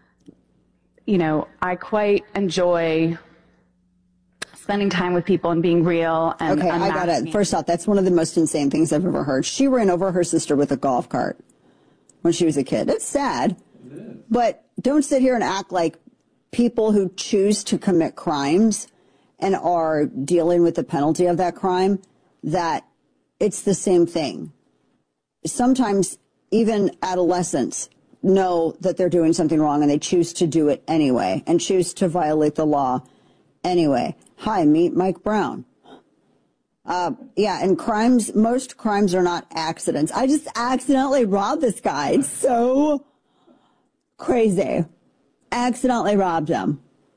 you know, I quite enjoy spending time with people and being real. And okay, I got it. First off, that's one of the most insane things I've ever heard. She ran over her sister with a golf cart when she was a kid. It's sad, but don't sit here and act like people who choose to commit crimes and are dealing with the penalty of that crime, that it's the same thing. Sometimes even adolescents know that they're doing something wrong and they choose to do it anyway and choose to violate the law anyway. Hi, meet Mike Brown. Uh, yeah, and crimes, most crimes are not accidents. I just accidentally robbed this guy. It's so crazy. Accidentally robbed him.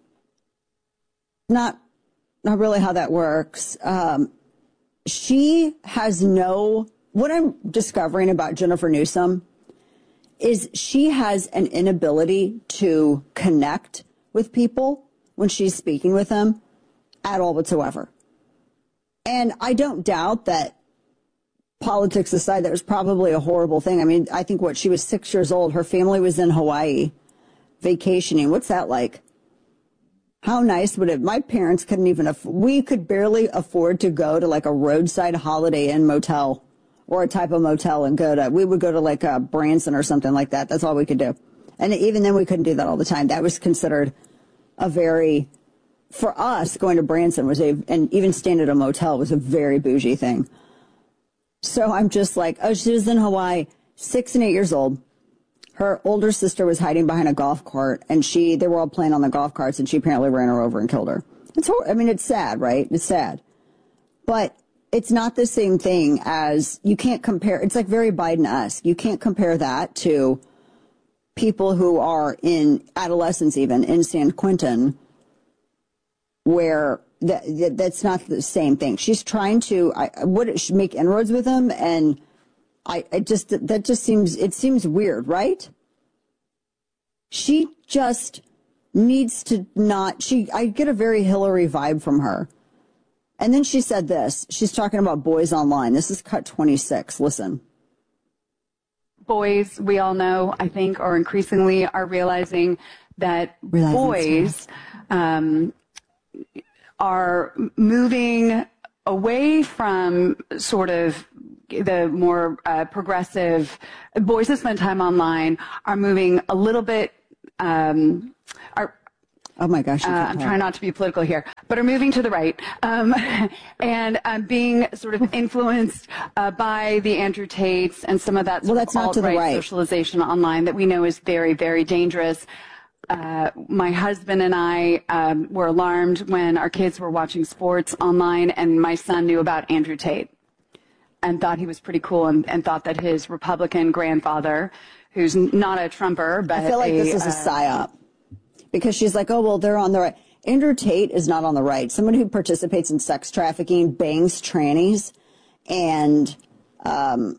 Not, not really how that works. Um, she has no, what I'm discovering about Jennifer Newsom is she has an inability to connect with people when she's speaking with them at all whatsoever. And I don't doubt that, politics aside, that was probably a horrible thing. I mean, I think what, she was six years old. Her family was in Hawaii vacationing. What's that like? How nice would it, my parents couldn't even, aff- we could barely afford to go to like a roadside Holiday Inn motel or a type of motel and go to, we would go to like a Branson or something like that. That's all we could do. And even then we couldn't do that all the time. That was considered a very, for us, going to Branson was a, and even staying at a motel was a very bougie thing. So I'm just like, oh, she was in Hawaii, six and eight years old. Her older sister was hiding behind a golf cart, and she, they were all playing on the golf carts, and she apparently ran her over and killed her. It's hor- I mean, it's sad, right? It's sad. But it's not the same thing as, you can't compare, it's like very Biden-esque. You can't compare that to people who are in adolescence even, in San Quentin, where that, that that's not the same thing. She's trying to, I would make inroads with him, and I, I just, that just seems, it seems weird, right? She just needs to not, she, I get a very Hillary vibe from her. And then she said this. She's talking about boys online. This is cut twenty-six. Listen. Boys, we all know, I think, or increasingly are realizing that Realizing boys um, are moving away from sort of the more uh, progressive boys that spend time online are moving a little bit um, are oh my gosh uh, I'm trying not to be political here, but are moving to the right um, and um, being sort of influenced uh, by the Andrew Tates and some of that well, that's not to the right socialization online that we know is very, very dangerous. Uh, my husband and I um, were alarmed when our kids were watching sports online, and my son knew about Andrew Tate and thought he was pretty cool, and, and thought that his Republican grandfather, who's not a Trumper, but I feel like a, this is a uh, psyop, because she's like, oh, well, they're on the right. Andrew Tate is not on the right. Someone who participates in sex trafficking, bangs trannies, and um,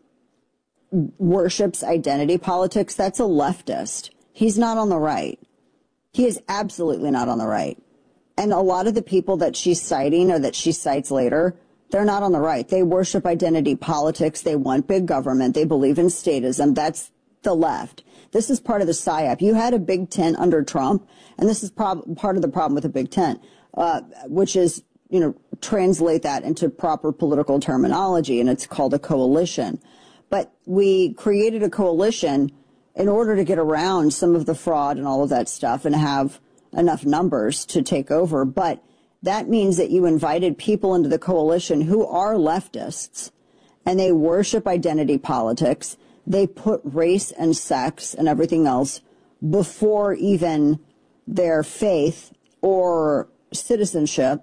worships identity politics, that's a leftist. He's not on the right. He is absolutely not on the right. And a lot of the people that she's citing or that she cites later, they're not on the right. They worship identity politics. They want big government. They believe in statism. That's the left. This is part of the psyop. You had a big tent under Trump, and this is prob- part of the problem with the big tent, uh, which is, you know, translate that into proper political terminology, and it's called a coalition. But we created a coalition in order to get around some of the fraud and all of that stuff and have enough numbers to take over. But that means that you invited people into the coalition who are leftists, and they worship identity politics. They put race and sex and everything else before even their faith or citizenship.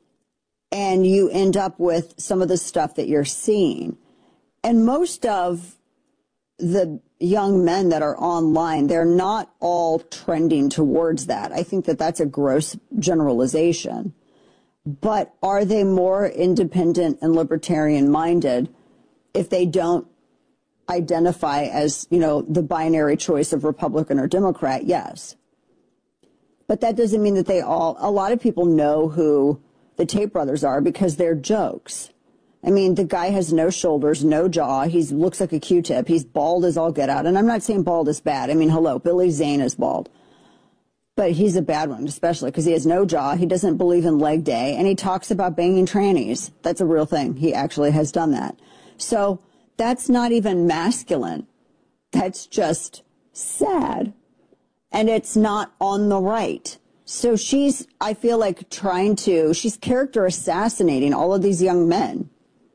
And you end up with some of the stuff that you're seeing. And most of the young men that are online, they're not all trending towards that. I think that that's a gross generalization. But are they more independent and libertarian minded if they don't identify as, you know, the binary choice of Republican or Democrat? Yes. But that doesn't mean that they all, a lot of people know who the Tate brothers are because they're jokes. I mean, the guy has no shoulders, no jaw. He looks like a Q-tip. He's bald as all get out. And I'm not saying bald is bad. I mean, hello, Billy Zane is bald. But he's a bad one, especially because he has no jaw. He doesn't believe in leg day. And he talks about banging trannies. That's a real thing. He actually has done that. So that's not even masculine. That's just sad. And it's not on the right. So she's, I feel like, trying to, she's character assassinating all of these young men.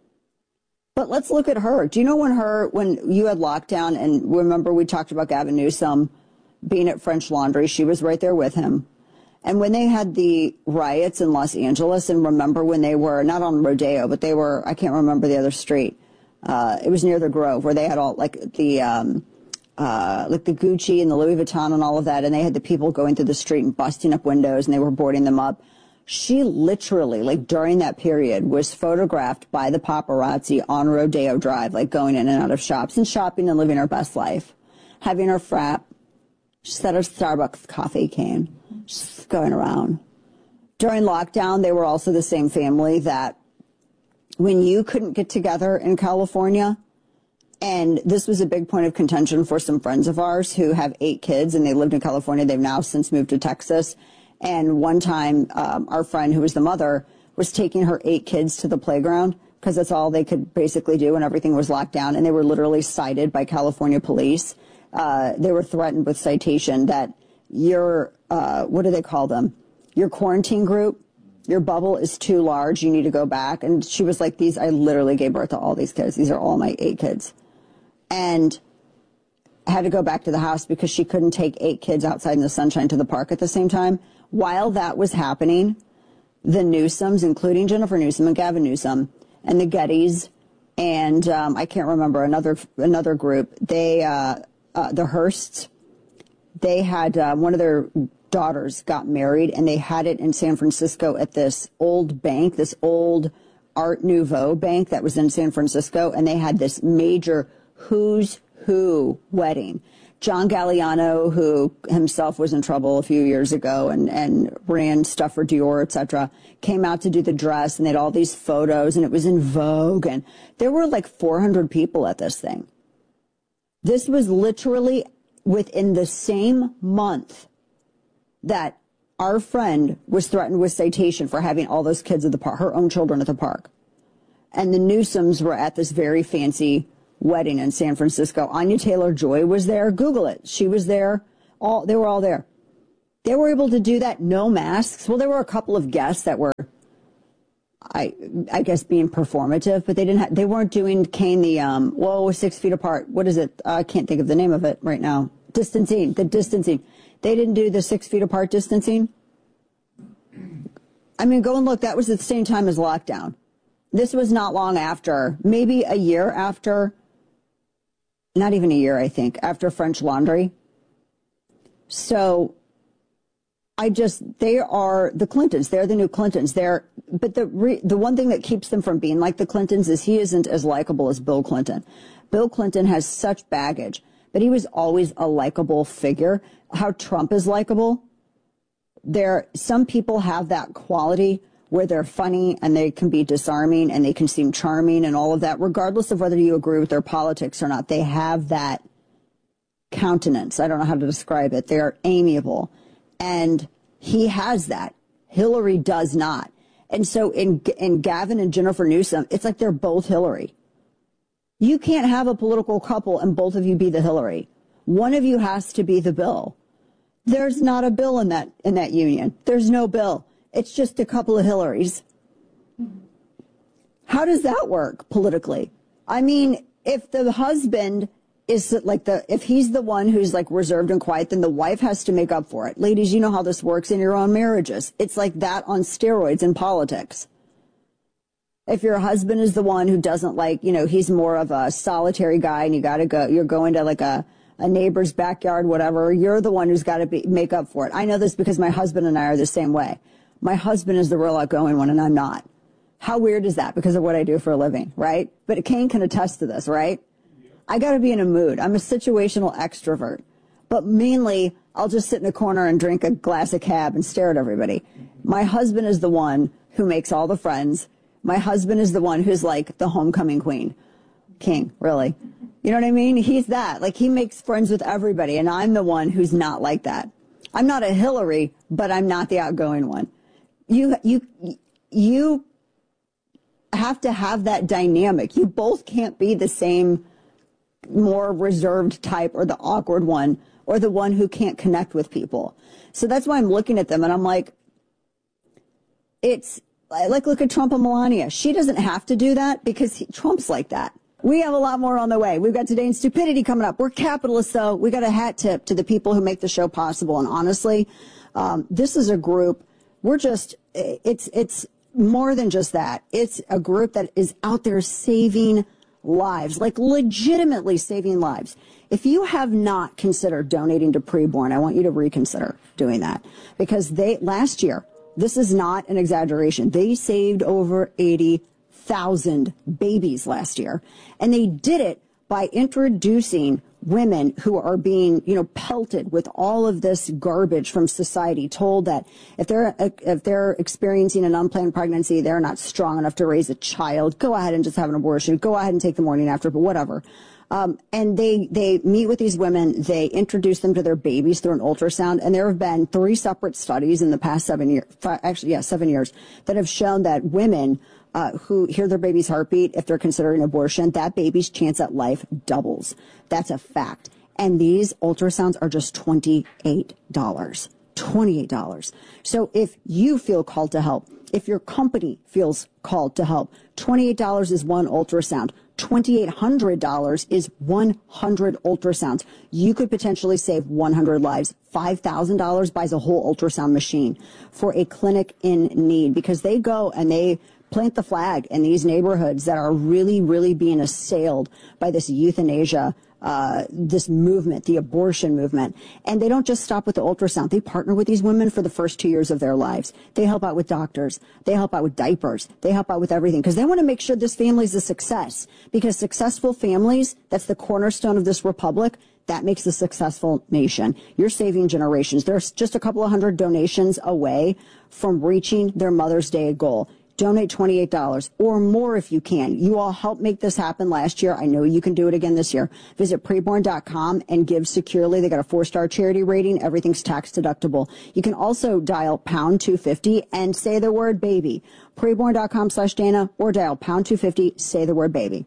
But let's look at her. Do you know when her, when you had lockdown, and remember we talked about Gavin Newsom being at French Laundry, she was right there with him. And when they had the riots in Los Angeles, and remember when they were, not on Rodeo, but they were, I can't remember the other street. Uh, it was near the Grove, where they had all, like, the, um, uh, like the Gucci and the Louis Vuitton and all of that, and they had the people going through the street and busting up windows, and they were boarding them up. She literally, like, during that period, was photographed by the paparazzi on Rodeo Drive, like, going in and out of shops and shopping and living her best life, having her frap. She said her Starbucks coffee cane, just going around. During lockdown, they were also the same family that when you couldn't get together in California, and this was a big point of contention for some friends of ours who have eight kids, and they lived in California. They've now since moved to Texas. And one time, um, our friend, who was the mother, was taking her eight kids to the playground because that's all they could basically do when everything was locked down. And they were literally cited by California police. Uh, they were threatened with citation that your, uh, what do they call them? Your quarantine group, your bubble is too large. You need to go back. And she was like, these, I literally gave birth to all these kids. These are all my eight kids. And had to go back to the house because she couldn't take eight kids outside in the sunshine to the park at the same time. While that was happening, the Newsoms, including Jennifer Newsom and Gavin Newsom, and the Gettys, and um, I can't remember another another group, they, uh, uh, the Hearsts, they had uh, one of their daughters got married, and they had it in San Francisco at this old bank, this old Art Nouveau bank that was in San Francisco, and they had this major who's who wedding. John Galliano, who himself was in trouble a few years ago and, and ran stuff for Dior, et cetera, came out to do the dress, and they had all these photos, and it was in Vogue, and there were like four hundred people at this thing. This was literally within the same month that our friend was threatened with citation for having all those kids at the park, her own children at the park. And the Newsoms were at this very fancy wedding in San Francisco. Anya Taylor-Joy was there. Google it. She was there. All they were all there. They were able to do that, no masks. Well, there were a couple of guests that were, I I guess, being performative, but they didn't. Have, they weren't doing Kane the um. Whoa, six feet apart. What is it? Uh, I can't think of the name of it right now. Distancing. The distancing. They didn't do the six feet apart distancing. I mean, go and look. That was at the same time as lockdown. This was not long after, maybe a year after. Not even a year, I think, after French Laundry. So I just, they are the Clintons. They're the new Clintons. They're, but the re, the one thing that keeps them from being like the Clintons is he isn't as likable as Bill Clinton. Bill Clinton has such baggage, but he was always a likable figure. How Trump is likable. There, some people have that quality where they're funny and they can be disarming and they can seem charming and all of that, regardless of whether you agree with their politics or not. They have that countenance. I don't know how to describe it. They're amiable. And he has that. Hillary does not. And so in, in Gavin and Jennifer Newsom, it's like they're both Hillary. You can't have a political couple and both of you be the Hillary. One of you has to be the Bill. There's not a Bill in that, in that union. There's no Bill. It's just a couple of Hillarys. How does that work politically? I mean, if the husband is like the, if he's the one who's like reserved and quiet, then the wife has to make up for it. Ladies, you know how this works in your own marriages. It's like that on steroids in politics. If your husband is the one who doesn't like, you know, he's more of a solitary guy and you got to go, you're going to like a, a neighbor's backyard, whatever, you're the one who's got to be, make up for it. I know this because my husband and I are the same way. My husband is the real outgoing one and I'm not. How weird is that because of what I do for a living, right? But Kane can attest to this, right? I got to be in a mood. I'm a situational extrovert. But mainly, I'll just sit in a corner and drink a glass of cab and stare at everybody. My husband is the one who makes all the friends. My husband is the one who's like the homecoming queen. King, really. You know what I mean? He's that. Like, he makes friends with everybody, and I'm the one who's not like that. I'm not a Hillary, but I'm not the outgoing one. You, you, you have to have that dynamic. You both can't be the same more reserved type or the awkward one or the one who can't connect with people. So that's why I'm looking at them and I'm like, it's like, look at Trump and Melania. She doesn't have to do that because he, Trump's like that. We have a lot more on the way. We've got Today in Stupidity coming up. We're capitalists, though. We got a hat tip to the people who make the show possible. And honestly, um, this is a group. We're just, it's, it's more than just that. It's a group that is out there saving lives, like legitimately saving lives. If you have not considered donating to Preborn, I want you to reconsider doing that because they, last year, this is not an exaggeration. They saved over eighty thousand babies last year. And they did it by introducing women who are being, you know, pelted with all of this garbage from society, told that if they're if they're experiencing an unplanned pregnancy, they're not strong enough to raise a child. Go ahead and just have an abortion. Go ahead and take the morning after, but whatever. Um, and they, they meet with these women. They introduce them to their babies through an ultrasound. And there have been three separate studies in the past seven years, actually, yeah, seven years that have shown that women Uh, who hear their baby's heartbeat, if they're considering abortion, that baby's chance at life doubles. That's a fact. And these ultrasounds are just twenty-eight dollars. twenty-eight dollars. So if you feel called to help, if your company feels called to help, twenty-eight dollars is one ultrasound. twenty-eight hundred dollars is one hundred ultrasounds. You could potentially save one hundred lives. five thousand dollars buys a whole ultrasound machine for a clinic in need because they go and they plant the flag in these neighborhoods that are really, really being assailed by this euthanasia, uh, this movement, the abortion movement. And they don't just stop with the ultrasound. They partner with these women for the first two years of their lives. They help out with doctors. They help out with diapers. They help out with everything because they want to make sure this family is a success. Because successful families, that's the cornerstone of this republic, That makes a successful nation. You're saving generations. There's just a couple of hundred donations away from reaching their Mother's Day goal. Donate twenty-eight dollars or more if you can. You all helped make this happen last year. I know you can do it again this year. Visit preborn dot com and give securely. They got a four-star charity rating. Everything's tax deductible. You can also dial pound two fifty and say the word baby. preborn dot com slash Dana or dial pound two fifty, say the word baby.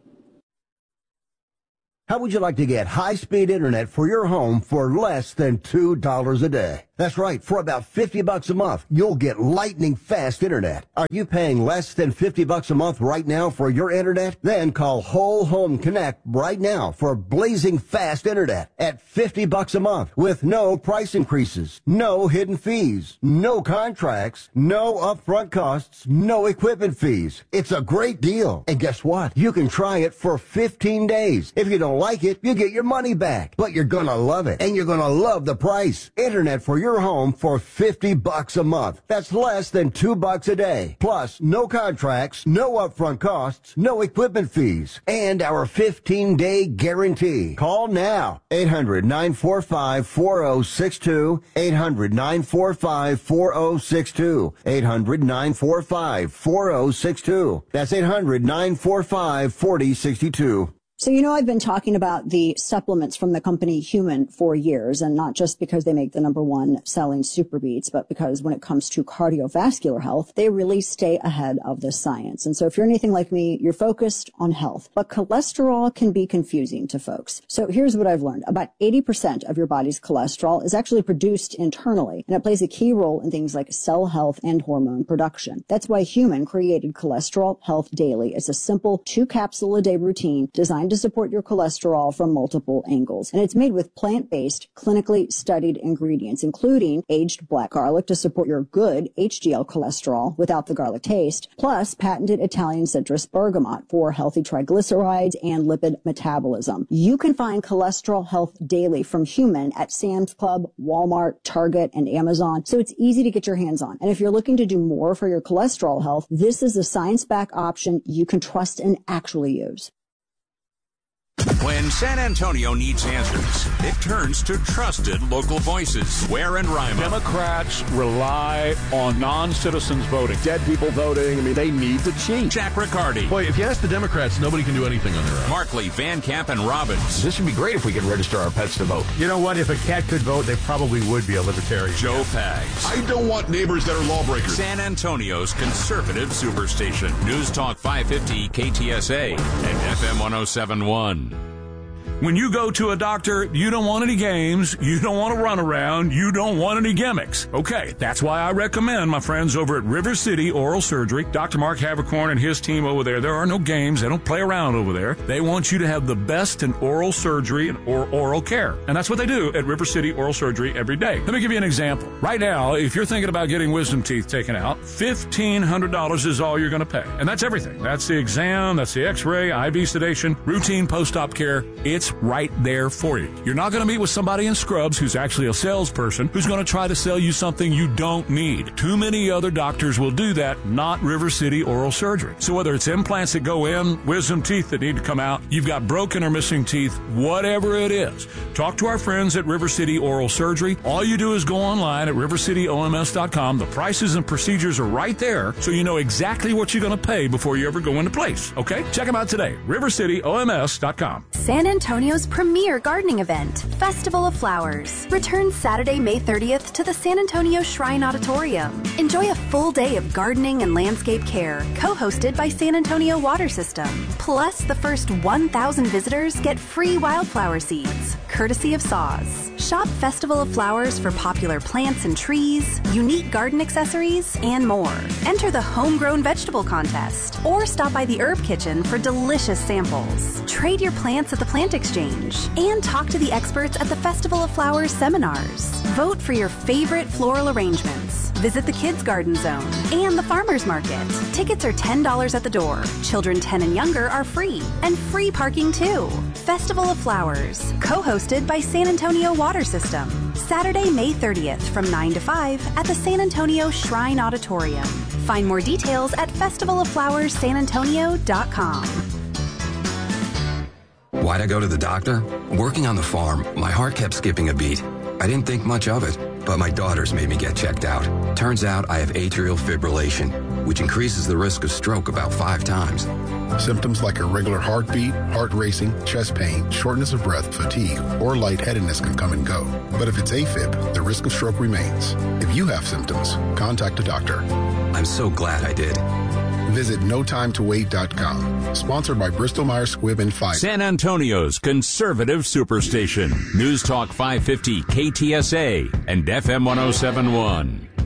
How would you like to get high-speed internet for your home for less than two dollars a day? That's right. For about fifty bucks a month, you'll get lightning-fast internet. Are you paying less than fifty bucks a month right now for your internet? Then call Whole Home Connect right now for blazing fast internet at fifty bucks a month with no price increases, no hidden fees, no contracts, no upfront costs, no equipment fees. It's a great deal. And guess what? You can try it for fifteen days. If you don't like it, you get your money back. But you're gonna love it, and you're gonna love the price. Internet for your home for fifty bucks a month. That's less than two bucks a day. Plus, no contracts, no upfront costs, no equipment fees, and our fifteen day guarantee. Call now. eight hundred, nine four five, four oh six two. eight hundred, nine four five, four oh six two. eight hundred, nine four five, four oh six two. That's eight hundred, nine four five, four oh six two. So, you know, I've been talking about the supplements from the company Human for years, and not just because they make the number one selling Super Beats, but because when it comes to cardiovascular health, they really stay ahead of the science. And so if you're anything like me, you're focused on health, but cholesterol can be confusing to folks. So here's what I've learned. About eighty percent of your body's cholesterol is actually produced internally, and it plays a key role in things like cell health and hormone production. That's why Human created Cholesterol Health Daily. It's a simple two capsule a day routine designed to support your cholesterol from multiple angles. And it's made with plant-based, clinically studied ingredients, including aged black garlic to support your good H D L cholesterol without the garlic taste, plus patented Italian citrus bergamot for healthy triglycerides and lipid metabolism. You can find Cholesterol Health Daily from Human at Sam's Club, Walmart, Target, and Amazon, so it's easy to get your hands on. And if you're looking to do more for your cholesterol health, this is a science-backed option you can trust and actually use. When San Antonio needs answers, it turns to trusted local voices. Ware and Rima. Democrats rely on non-citizens voting. Dead people voting. I mean, they need to change. Jack Riccardi. Boy, if you ask the Democrats, nobody can do anything on their own. Markley, Van Camp, and Robbins. This would be great if we could register our pets to vote. You know what? If a cat could vote, they probably would be a libertarian. Joe Pags. I don't want neighbors that are lawbreakers. San Antonio's conservative superstation. News Talk five fifty K T S A and F M one oh seven point one. When you go to a doctor, you don't want any games, you don't want to run around, you don't want any gimmicks. Okay, that's why I recommend my friends over at River City Oral Surgery. Doctor Mark Havercorn and his team over there, there are no games, they don't play around over there. They want you to have the best in oral surgery and or oral care. And that's what they do at River City Oral Surgery every day. Let me give you an example. Right now, if you're thinking about getting wisdom teeth taken out, fifteen hundred dollars is all you're going to pay. And that's everything. That's the exam, that's the x-ray, I V sedation, routine post-op care. It's right there for you. You're not going to meet with somebody in scrubs who's actually a salesperson who's going to try to sell you something you don't need. Too many other doctors will do that, not River City Oral Surgery. So whether it's implants that go in, wisdom teeth that need to come out, you've got broken or missing teeth, whatever it is, talk to our friends at River City Oral Surgery. All you do is go online at river city O M S dot com. The prices and procedures are right there, so you know exactly what you're going to pay before you ever go into place. Okay? Check them out today. river city O M S dot com. San Antonio's premier gardening event, Festival of Flowers, returns Saturday, May thirtieth to the San Antonio Shrine Auditorium. Enjoy a full day of gardening and landscape care, co-hosted by San Antonio Water System. Plus, the first one thousand visitors get free wildflower seeds, courtesy of S A W S. Shop Festival of Flowers for popular plants and trees, unique garden accessories, and more. Enter the Homegrown Vegetable Contest, or stop by the Herb Kitchen for delicious samples. Trade your plants at the Plant Exchange, and talk to the experts at the Festival of Flowers seminars. Vote for your favorite floral arrangements. Visit the Kids Garden Zone and the Farmers Market. Tickets are ten dollars at the door. Children ten and younger are free, and free parking too. Festival of Flowers, co-hosted by San Antonio Water System. Saturday, May thirtieth from nine to five at the San Antonio Shrine Auditorium. Find more details at festival of flowers san antonio dot com. Why'd I go to the doctor? Working on the farm, my heart kept skipping a beat. I didn't think much of it, but my daughters made me get checked out. Turns out I have atrial fibrillation, which increases the risk of stroke about five times. Symptoms like irregular heartbeat, heart racing, chest pain, shortness of breath, fatigue, or lightheadedness can come and go. But if it's AFib, the risk of stroke remains. If you have symptoms, contact a doctor. I'm so glad I did. Visit no time to wait dot com. Sponsored by Bristol Myers Squibb and Pfizer. San Antonio's conservative superstation. News Talk five fifty K T S A and F M one oh seven point one.